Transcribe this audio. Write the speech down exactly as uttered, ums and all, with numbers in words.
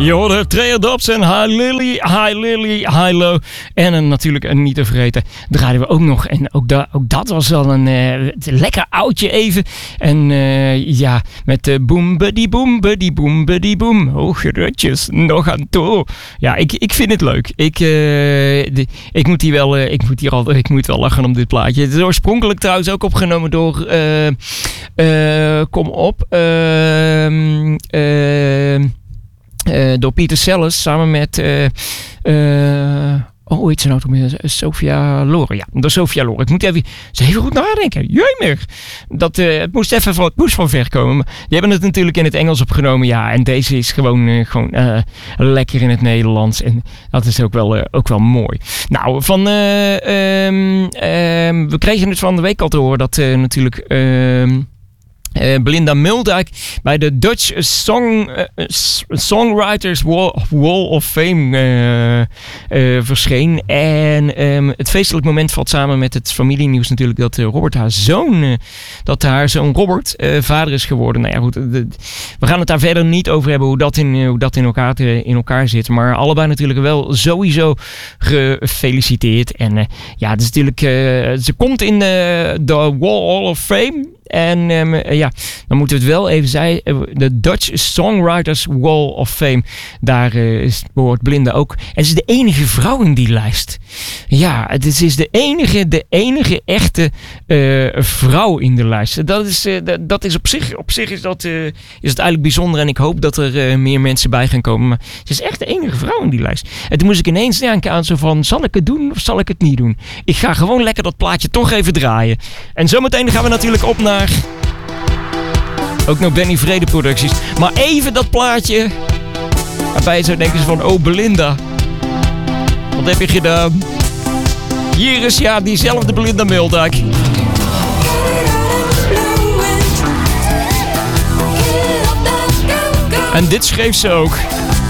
Je hoorde Trey Dobson, High Lily, High Lily, High Low. En uh, natuurlijk uh, niet te vergeten, draaiden we ook nog. En ook, da- ook dat was wel een uh, lekker oudje even. En uh, ja, met uh, boem, buddy, boem, buddy, boem, buddy, boem. Hoge rutjes, nog aan toe. Ja, ik, ik vind het leuk. Ik, uh, de, ik, moet hier wel, uh, ik, moet hier al, ik moet wel lachen om dit plaatje. Het is oorspronkelijk trouwens ook opgenomen door... Uh, uh, kom op. Uh, uh, Uh, door Pieter Sellers samen met uh, uh, oh, hoe heet ze nou toch meer? Sophia Loren. Ja, door Sophia Loren. Ik moet even, even goed nadenken. Jemig. Dat, uh, het moest even van, het moest van ver komen. Maar die hebben het natuurlijk in het Engels opgenomen. Ja, en deze is gewoon, uh, gewoon uh, lekker in het Nederlands. En dat is ook wel, uh, ook wel mooi. Nou, van, uh, um, um, we kregen het van de week al te horen dat uh, natuurlijk... Um, Uh, Belinda Muldijk bij de Dutch Song, uh, Songwriters Wall, Wall of Fame uh, uh, verscheen. En um, het feestelijk moment valt samen met het familienieuws natuurlijk dat uh, Robert haar zoon, uh, dat haar zoon Robert uh, vader is geworden. Nou ja, goed, de, we gaan het daar verder niet over hebben hoe dat in, uh, hoe dat in, elkaar, te, in elkaar zit. Maar allebei natuurlijk wel sowieso gefeliciteerd. En uh, ja, het is natuurlijk, uh, ze komt in de, de Wall of Fame. En um, ja, dan moeten we het wel even zeggen. De Dutch Songwriters Wall of Fame. Daar uh, behoort Belinda ook. En ze is de enige vrouw in die lijst. Ja, het is, is de enige, de enige echte uh, vrouw in de lijst. Dat is, uh, dat, dat is op zich, op zich is, dat, uh, is het eigenlijk bijzonder. En ik hoop dat er uh, meer mensen bij gaan komen. Maar ze is echt de enige vrouw in die lijst. En toen moest ik ineens denken aan zo van... Zal ik het doen of zal ik het niet doen? Ik ga gewoon lekker dat plaatje toch even draaien. En zometeen gaan we natuurlijk op naar... Ook nog Benny Vrede producties. Maar even dat plaatje. Waarbij je zou denken van... Oh Belinda. Wat heb je gedaan? Hier is ja diezelfde Belinda Muldijk. En dit schreef ze ook.